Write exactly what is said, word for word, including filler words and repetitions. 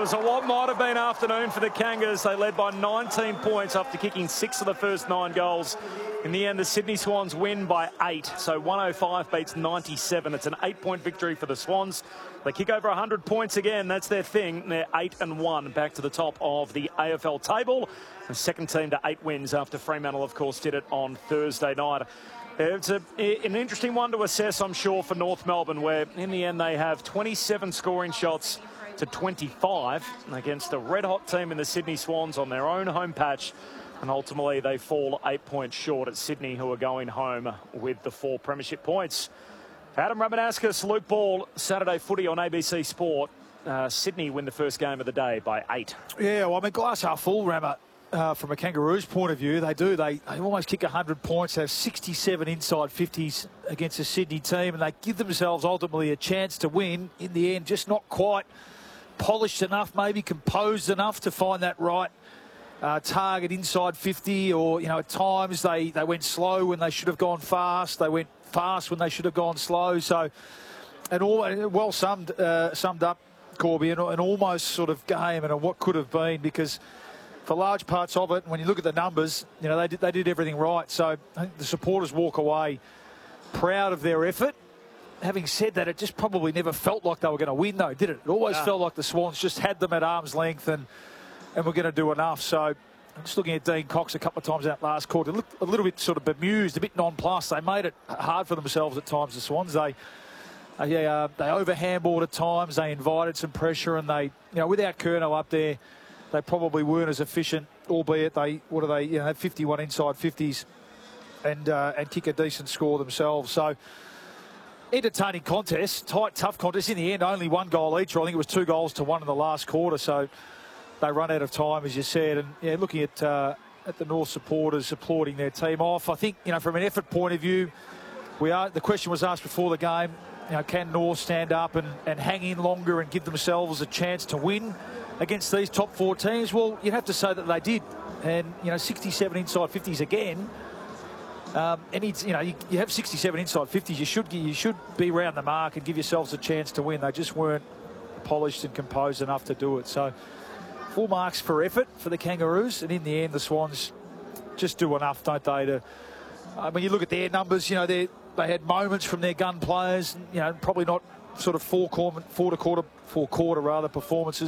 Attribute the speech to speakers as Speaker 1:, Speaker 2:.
Speaker 1: was a what might have been afternoon for the Kangas. They led by nineteen points after kicking six of the first nine goals. In the end, the Sydney Swans win by eight. So one oh five beats ninety-seven. It's an eight-point victory for the Swans. They kick over one hundred points again. That's their thing. They're eight and one, back to the top of the A F L table. The second team to eight wins after Fremantle, of course, did it on Thursday night. It's a, an interesting one to assess, I'm sure, for North Melbourne, where in the end they have twenty-seven scoring shots to twenty-five against a red-hot team in the Sydney Swans on their own home patch. And ultimately, they fall eight points short at Sydney, who are going home with the four premiership points. Adam Ramanauskas, Luke Ball, Saturday footy on A B C Sport. Uh, Sydney win the first game of the day by eight.
Speaker 2: Yeah, well, I mean, glass half full, Rammer. Uh, from a Kangaroos point of view, they do. They, they almost kick one hundred points. They have sixty-seven inside fifties against a Sydney team, and they give themselves ultimately a chance to win. In the end, just not quite polished enough, maybe composed enough to find that right uh, target inside fifty. Or, you know, at times they, they went slow when they should have gone fast. They went fast when they should have gone slow. So, and all well summed uh, summed up, Corby, an, an almost sort of game and a what could have been, because for large parts of it, when you look at the numbers, you know, they did, they did everything right. So I think the supporters walk away proud of their effort. Having said that, it just probably never felt like they were going to win, though, did it? It always yeah. felt like the Swans just had them at arm's length and, and were going to do enough. So I'm just looking at Dean Cox a couple of times out last quarter. Looked a little bit sort of bemused, a bit nonplussed. They made it hard for themselves at times, the Swans. They they, uh, they over-handballed at times. They invited some pressure, and they, you know, without Curnow up there, they probably weren't as efficient, albeit they, what are they, you know, have fifty-one inside fifties and uh, and kick a decent score themselves. So, entertaining contest, tight, tough contest. In the end, only one goal each, or I think it was two goals to one in the last quarter. So, they run out of time, as you said. And, yeah, looking at uh, at the North supporters applauding their team off. I think, you know, from an effort point of view, we are. The question was asked before the game, you know, can North stand up and, and hang in longer and give themselves a chance to win against these top four teams? Well, you'd have to say that they did. And, you know, sixty-seven inside fifties again. Um, and, it's, you know, you, you have sixty-seven inside fifties. You should, you should be around the mark and give yourselves a chance to win. They just weren't polished and composed enough to do it. So, full marks for effort for the Kangaroos. And in the end, the Swans just do enough, don't they? To, uh, when you look at their numbers, you know, they they had moments from their gun players, you know, probably not sort of four quarter, four to quarter, four quarter rather performances